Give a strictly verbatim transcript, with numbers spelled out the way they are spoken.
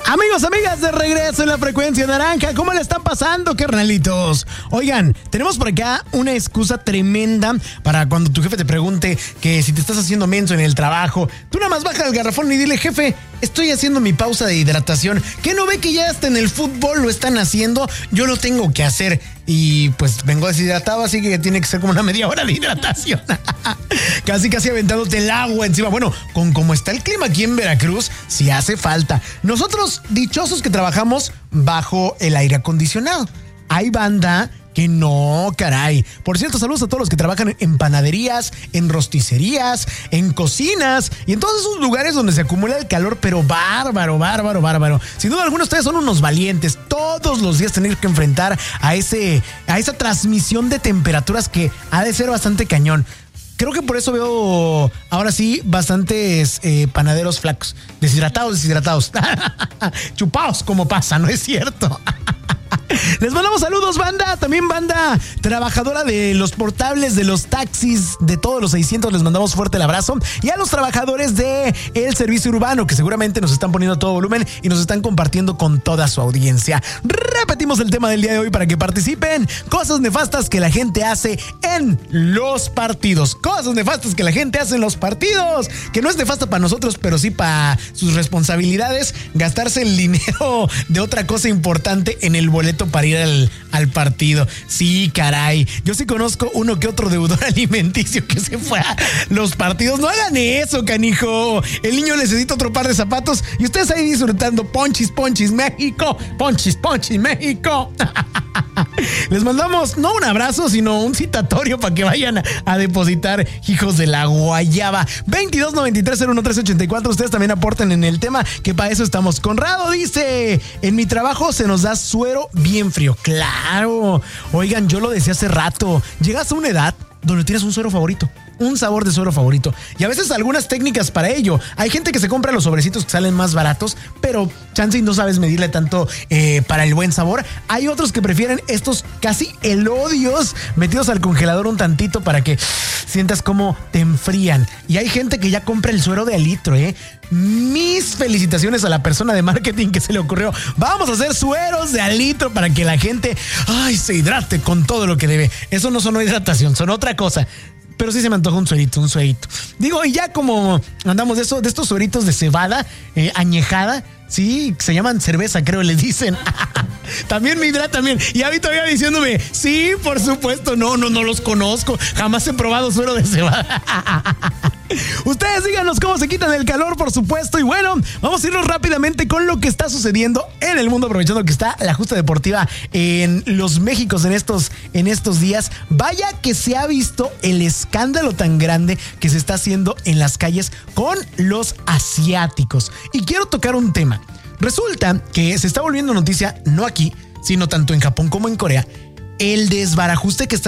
Amigos, amigas, de regreso en la frecuencia naranja. ¿Cómo le están pasando, carnalitos? Oigan, tenemos por acá una excusa tremenda para cuando tu jefe te pregunte que si te estás haciendo menso en el trabajo. Tú nada más baja el garrafón y dile: jefe, estoy haciendo mi pausa de hidratación. ¿Qué no ve que ya hasta en el fútbol lo están haciendo? Yo lo tengo que hacer. Y pues vengo deshidratado, así que tiene que ser como una media hora de hidratación. Casi, casi aventándote el agua encima. Bueno, con cómo está el clima aquí en Veracruz, sí hace falta. Nosotros, dichosos que trabajamos bajo el aire acondicionado. Hay banda que no, caray. Por cierto, saludos a todos los que trabajan en panaderías, en rosticerías, en cocinas y en todos esos lugares donde se acumula el calor, pero bárbaro, bárbaro, bárbaro. Sin duda alguna, ustedes son unos valientes. Todos los días tener que enfrentar a ese, a esa transmisión de temperaturas que ha de ser bastante cañón. Creo que por eso veo ahora sí bastantes eh, panaderos flacos, deshidratados, deshidratados, chupados como pasa, ¿no es cierto? Les mandamos saludos, banda. También banda trabajadora de los portables, de los taxis, de todos los seiscientos, les mandamos fuerte el abrazo. Y a los trabajadores de el servicio urbano, que seguramente nos están poniendo a todo volumen y nos están compartiendo con toda su audiencia. Repetimos el tema del día de hoy para que participen. Cosas nefastas que la gente hace en los partidos. Cosas nefastas que la gente hace en los partidos. Que no es nefasta para nosotros, pero sí para sus responsabilidades. Gastarse el dinero de otra cosa importante en el boleto para ir al, al partido. Sí, caray. Yo sí conozco uno que otro deudor alimenticio que se fue a los partidos. No hagan eso, canijo. El niño necesita otro par de zapatos y ustedes ahí disfrutando. Ponchis, ponchis, México. Ponchis, ponchis, México. Les mandamos no un abrazo, sino un citatorio para que vayan a, a depositar, hijos de la guayaba. veintidós noventa y tres cero uno tres ochenta y cuatro. Ustedes también aporten en el tema, que para eso estamos. Conrado dice: en mi trabajo se nos da suero bien frío. Claro. Oigan, yo lo decía hace rato. Llegas a una edad donde tienes un suero favorito, un sabor de suero favorito, y a veces algunas técnicas para ello. Hay gente que se compra los sobrecitos que salen más baratos, pero chance y no sabes medirle tanto eh, para el buen sabor. Hay otros que prefieren estos casi elodios metidos al congelador un tantito para que sientas cómo te enfrían. Y hay gente que ya compra el suero de al litro, ¿eh? Mis felicitaciones a la persona de marketing que se le ocurrió: vamos a hacer sueros de al litro para que la gente, ay, se hidrate con todo lo que debe. Eso no sonó hidratación, son otra cosa. Pero sí se me antoja un suerito, un suerito. Digo, y ya como andamos de, eso, de estos sueritos de cebada eh, añejada, sí, se llaman cerveza, creo, les dicen. También me hidratan bien. Y a mí todavía diciéndome: sí, por supuesto. No, no, no los conozco. Jamás he probado suero de cebada. Ustedes díganos cómo se quitan el calor, por supuesto. Y bueno, vamos a irnos rápidamente con lo que está sucediendo en el mundo, aprovechando que está la justa deportiva en los Méxicos en estos, en estos días. Vaya que se ha visto el escándalo tan grande que se está haciendo en las calles con los asiáticos. Y quiero tocar un tema. Resulta que se está volviendo noticia, no aquí, sino tanto en Japón como en Corea, el desbarajuste que está